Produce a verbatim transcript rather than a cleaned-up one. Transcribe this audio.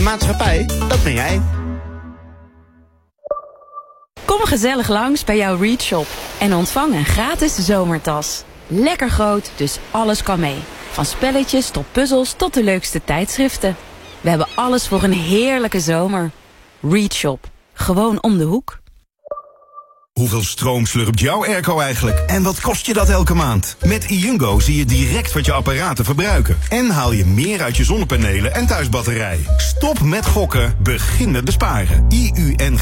maatschappij, dat ben jij. Kom gezellig langs bij jouw Reach Shop en ontvang een gratis zomertas. Lekker groot, dus alles kan mee. Van spelletjes tot puzzels tot de leukste tijdschriften. We hebben alles voor een heerlijke zomer. Reach Shop. Gewoon om de hoek. Hoeveel stroom slurpt jouw airco eigenlijk? En wat kost je dat elke maand? Met iUngo zie je direct wat je apparaten verbruiken. En haal je meer uit je zonnepanelen en thuisbatterij. Stop met gokken, begin met besparen. I U N G